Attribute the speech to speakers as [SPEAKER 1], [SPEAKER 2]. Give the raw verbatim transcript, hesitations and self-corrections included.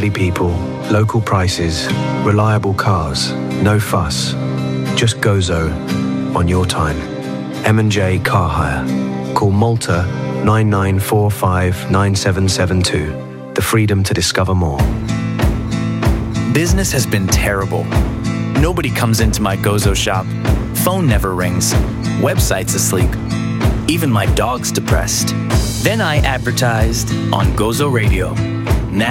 [SPEAKER 1] friendly people, local prices, reliable cars, no fuss. Just Gozo on your time. M and J Car Hire. Call Malta nine nine four five nine seven seven two. The freedom to discover more.
[SPEAKER 2] Business has been terrible. Nobody comes into my Gozo shop. Phone never rings. Website's asleep. Even my dog's depressed. Then I advertised on Gozo Radio.